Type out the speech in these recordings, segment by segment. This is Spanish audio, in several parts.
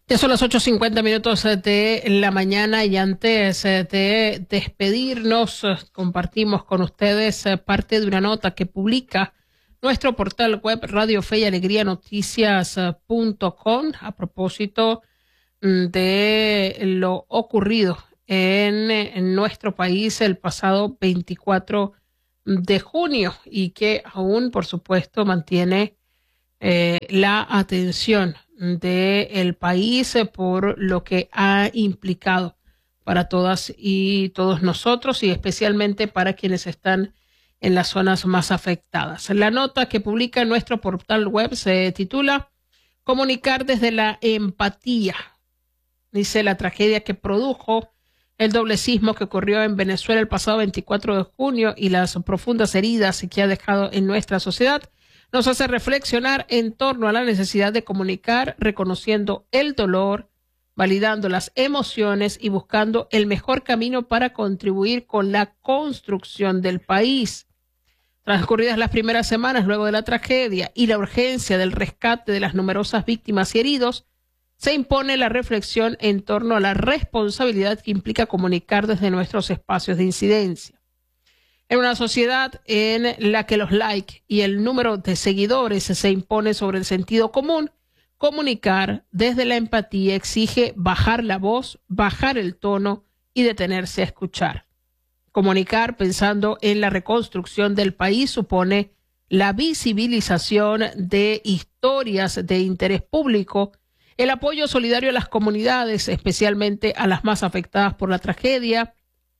Ya son las 8:50 de la mañana y antes de despedirnos, compartimos con ustedes parte de una nota que publica nuestro portal web Radio Fe y Alegría Noticias.com a propósito de lo ocurrido en nuestro país el pasado 24 de junio y que aún, por supuesto, mantiene la atención del país por lo que ha implicado para todas y todos nosotros y especialmente para quienes están en las zonas más afectadas. La nota que publica nuestro portal web se titula Comunicar desde la empatía. Dice la tragedia que produjo el doble sismo que ocurrió en Venezuela el pasado 24 de junio y las profundas heridas que ha dejado en nuestra sociedad nos hace reflexionar en torno a la necesidad de comunicar, reconociendo el dolor, validando las emociones y buscando el mejor camino para contribuir con la construcción del país. Transcurridas las primeras semanas luego de la tragedia y la urgencia del rescate de las numerosas víctimas y heridos, se impone la reflexión en torno a la responsabilidad que implica comunicar desde nuestros espacios de incidencia. En una sociedad en la que los likes y el número de seguidores se impone sobre el sentido común, comunicar desde la empatía exige bajar la voz, bajar el tono y detenerse a escuchar. Comunicar pensando en la reconstrucción del país supone la visibilización de historias de interés público, el apoyo solidario a las comunidades, especialmente a las más afectadas por la tragedia,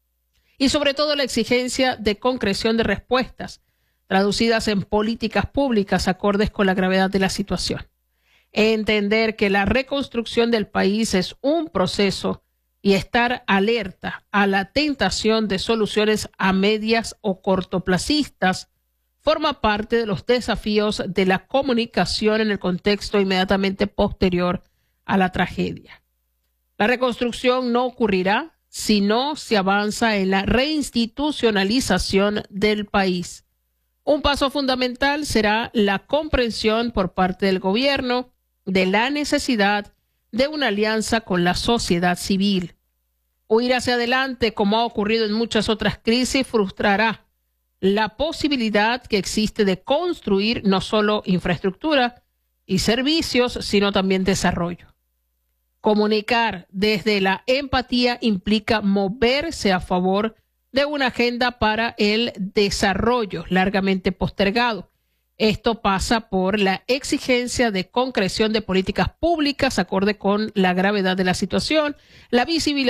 y sobre todo la exigencia de concreción de respuestas, traducidas en políticas públicas acordes con la gravedad de la situación. Entender que la reconstrucción del país es un proceso y estar alerta a la tentación de soluciones a medias o cortoplacistas forma parte de los desafíos de la comunicación en el contexto inmediatamente posterior a la tragedia. La reconstrucción no ocurrirá si no se avanza en la reinstitucionalización del país. Un paso fundamental será la comprensión por parte del gobierno de la necesidad de una alianza con la sociedad civil. Huir hacia adelante, como ha ocurrido en muchas otras crisis, frustrará la posibilidad que existe de construir no solo infraestructura y servicios, sino también desarrollo. Comunicar desde la empatía implica moverse a favor de una agenda para el desarrollo largamente postergado. Esto pasa por la exigencia de concreción de políticas públicas acorde con la gravedad de la situación, la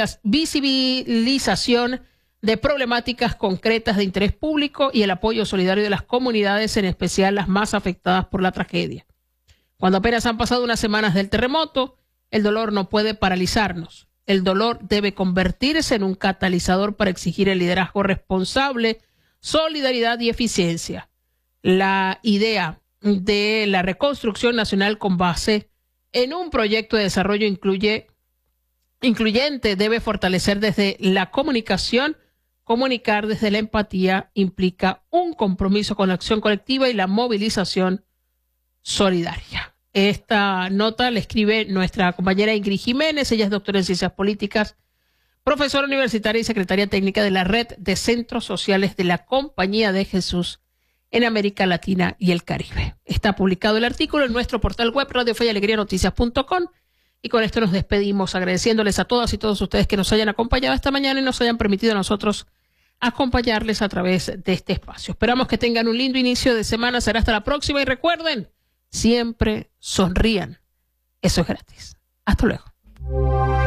visibilización de problemáticas concretas de interés público y el apoyo solidario de las comunidades, en especial las más afectadas por la tragedia. Cuando apenas han pasado unas semanas del terremoto, el dolor no puede paralizarnos. El dolor debe convertirse en un catalizador para exigir el liderazgo responsable, solidaridad y eficiencia. La idea de la reconstrucción nacional con base en un proyecto de desarrollo incluyente debe fortalecer desde la comunicación. Comunicar desde la empatía implica un compromiso con la acción colectiva y la movilización solidaria. Esta nota la escribe nuestra compañera Ingrid Jiménez. Ella es doctora en Ciencias Políticas, profesora universitaria y secretaria técnica de la Red de Centros Sociales de la Compañía de Jesús en América Latina y el Caribe. Está publicado el artículo en nuestro portal web Radio Fe y Alegría Noticias.com. Y con esto nos despedimos agradeciéndoles a todas y todos ustedes que nos hayan acompañado esta mañana y nos hayan permitido a nosotros acompañarles a través de este espacio. Esperamos que tengan un lindo inicio de semana. Será hasta la próxima y recuerden, siempre sonrían. Eso es gratis. Hasta luego.